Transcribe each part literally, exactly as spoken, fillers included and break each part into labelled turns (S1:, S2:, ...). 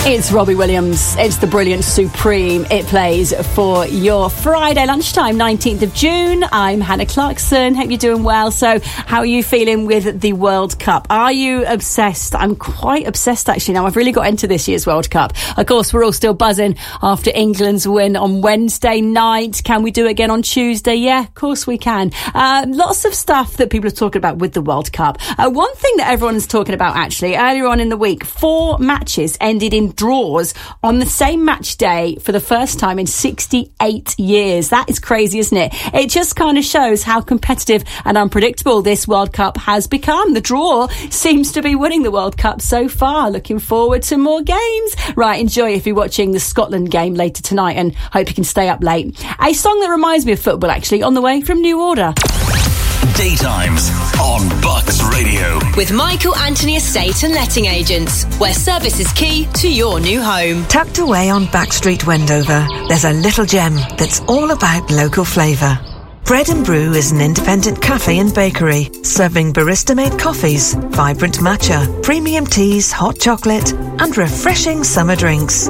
S1: It's Robbie Williams. It's the brilliant Supreme. It plays for your Friday lunchtime, nineteenth of June. I'm Hannah Clarkson. Hope you're doing well. So how are you feeling with the World Cup? Are you obsessed? I'm quite obsessed, actually, now. I've really got into this year's World Cup. Of course, we're all still buzzing after England's win on Wednesday night. Can we do it again on Tuesday? Yeah, of course we can. Uh, lots of stuff that people are talking about with the World Cup. Uh, one thing that everyone's talking about, actually, earlier on in the week, four matches ended in draws on the same match day for the first time in sixty-eight years. That is crazy, isn't it? It just kind of shows how competitive and unpredictable this World Cup has become. The draw seems to be winning the World Cup so far. Looking forward to more games. Right, enjoy if you're watching the Scotland game later tonight, and hope you can stay up late. A song that reminds me of football, actually, on the way from New Order.
S2: Daytimes on Bucks Radio.
S3: With Michael Anthony Estate and Letting Agents, where service is key to your new home.
S4: Tucked away on Backstreet, Wendover, there's a little gem that's all about local flavour. Bread and Brew is an independent cafe and bakery, serving barista-made coffees, vibrant matcha, premium teas, hot chocolate, and refreshing summer drinks.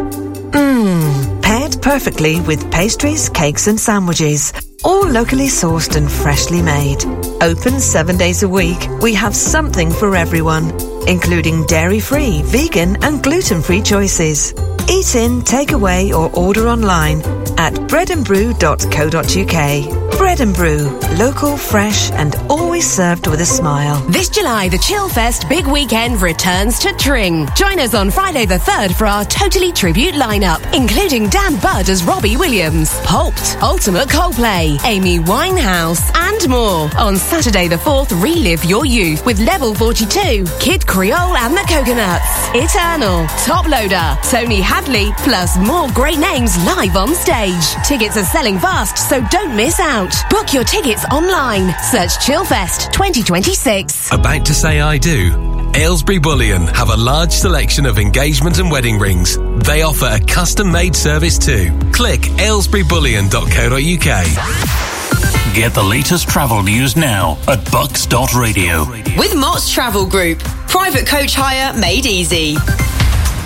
S4: Mmm, paired perfectly with pastries, cakes and sandwiches, all locally sourced and freshly made. Open seven days a week, we have something for everyone, including dairy-free, vegan and gluten-free choices. Eat in, take away or order online at bread and brew dot co dot uk. Bread and Brew, local, fresh and always served with a smile.
S5: This July, the Chillfest Big Weekend returns to Tring. Join us on Friday the third for our Totally Tribute lineup, including Dan Budd as Robbie Williams, Pulped, Ultimate Coldplay, Amy Winehouse and more. On Saturday the fourth, relive your youth with Level forty-two, Kid Creole and the Coconuts, Eternal, Top Loader, Tony Hadley, plus more great names live on stage. Tickets are selling fast, so don't miss out. Book your tickets online. Search Chillfest twenty twenty-six.
S6: About to say I do? Aylesbury Bullion have a large selection of engagement and wedding rings. They offer a custom-made service too. Click aylesbury bullion dot co dot uk.
S2: Get the latest travel news now at bucks dot radio.
S3: With Mott's Travel Group. Private coach hire made easy.